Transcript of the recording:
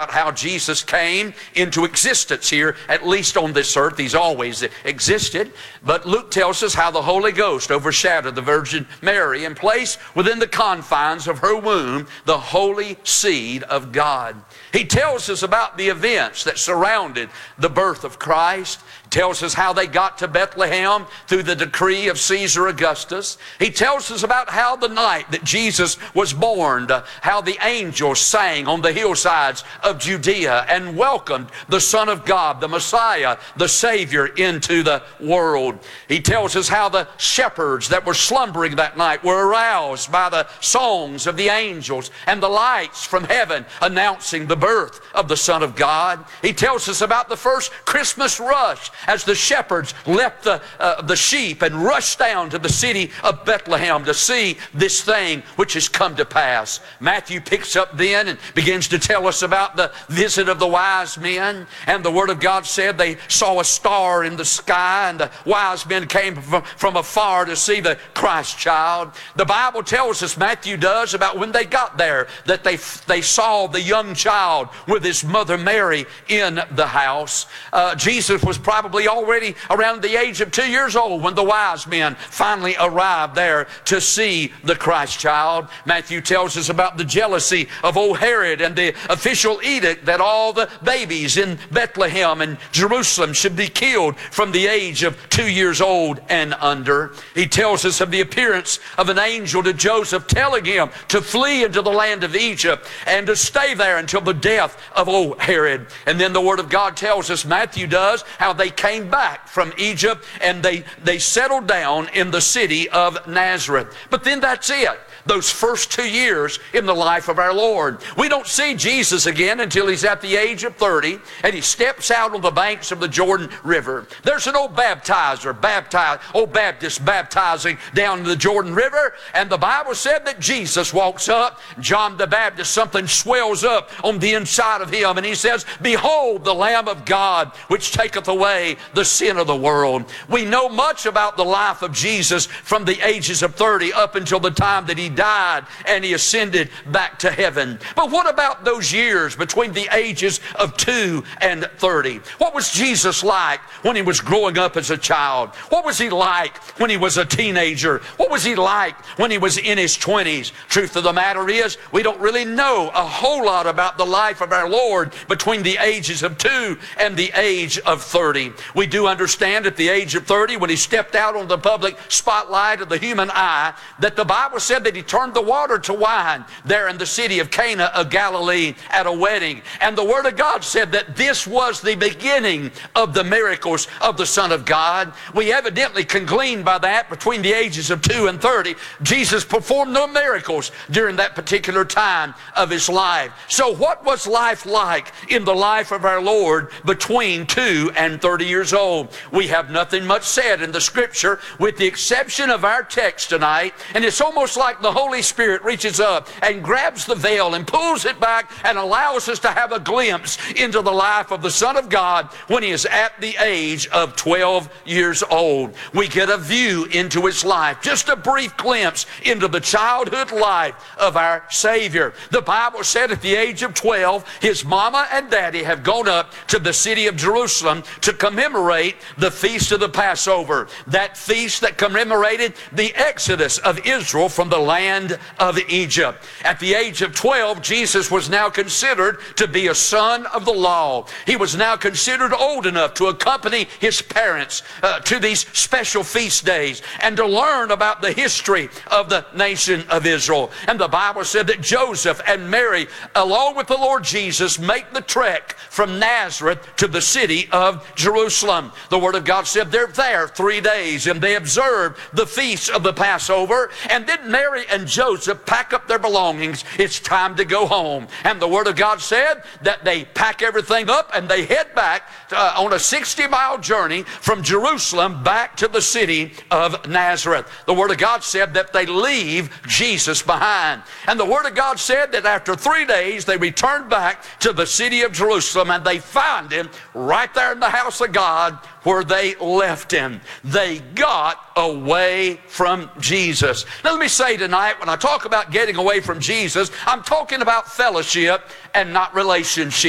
about how Jesus came into existence here, at least on this earth. He's always existed. But Luke tells us how the Holy Ghost overshadowed the Virgin Mary and placed within the confines of her womb the holy seed of God. He tells us about the events that surrounded the birth of Christ. He tells us how they got to Bethlehem through the decree of Caesar Augustus. He tells us about how the night that Jesus was born, how the angels sang on the hillsides of Judea and welcomed the Son of God, the Messiah, the Savior, into the world. He tells us how the shepherds that were slumbering that night were aroused by the songs of the angels and the lights from heaven announcing the birth of the Son of God. He tells us about the first Christmas rush as the shepherds left the sheep and rushed down to the city of Bethlehem to see this thing which has come to pass. Matthew picks up then and begins to tell us about the visit of the wise men. And the Word of God said they saw a star in the sky, and the wise men came from afar to see the Christ child. The Bible tells us, Matthew does, about when they got there, that they saw the young child with his mother Mary in the house. Jesus was probably already around the age of 2 years old when the wise men finally arrived there to see the Christ child. Matthew tells us about the jealousy of old Herod and the official edict that all the babies in Bethlehem and Jerusalem should be killed from the age of 2 years old and under. He tells us of the appearance of an angel to Joseph telling him to flee into the land of Egypt and to stay there until the death of old Herod. And then the Word of God tells us, Matthew does, how they came back from Egypt and they settled down in the city of Nazareth. But then that's it. Those first 2 years in the life of our Lord. We don't see Jesus again until he's at the age of 30 and he steps out on the banks of the Jordan River. There's an old baptizer, old Baptist baptizing down the Jordan River, and the Bible said that Jesus walks up. John the Baptist, something swells up on the inside of him, and he says, "Behold the Lamb of God, which taketh away the sin of the world." We know much about the life of Jesus from the ages of 30 up until the time that he died and he ascended back to heaven. But what about those years between the ages of 2 and 30? What was Jesus like when he was growing up as a child? What was he like when he was a teenager? What was he like when he was in his 20s? Truth of the matter is, we don't really know a whole lot about the life of our Lord between the ages of 2 and the age of 30. We do understand at the age of 30, when he stepped out on the public spotlight of the human eye, that the Bible said that he turned the water to wine there in the city of Cana of Galilee at a wedding. And the Word of God said that this was the beginning of the miracles of the Son of God. We evidently can glean by that between the ages of 2 and 30, Jesus performed no miracles during that particular time of his life. So what was life like in the life of our Lord between 2 and 30 years old? We have nothing much said in the Scripture with the exception of our text tonight, and it's almost like the Holy Spirit reaches up and grabs the veil and pulls it back and allows us to have a glimpse into the life of the Son of God when he is at the age of 12 years old. We get a view into his life, just a brief glimpse into the childhood life of our Savior. The Bible said at the age of 12, his mama and daddy have gone up to the city of Jerusalem to commemorate the feast of the Passover, that feast that commemorated the exodus of Israel from the land of Egypt. At the age of 12, Jesus was now considered to be a son of the law. He was now considered old enough to accompany his parents to these special feast days and to learn about the history of the nation of Israel. And the Bible said that Joseph and Mary, along with the Lord Jesus, make the trek from Nazareth to the city of Jerusalem. The Word of God said they're there 3 days and they observe the feast of the Passover, and then Mary and Joseph pack up their belongings. It's time to go home. And the Word of God said that they pack everything up and they head back on a 60-mile journey from Jerusalem back to the city of Nazareth. The Word of God said that they leave Jesus behind. And the Word of God said that after 3 days they return back to the city of Jerusalem and they find him right there in the house of God where they left him. They got away from Jesus. Now let me say tonight, when I talk about getting away from Jesus, I'm talking about fellowship and not relationship.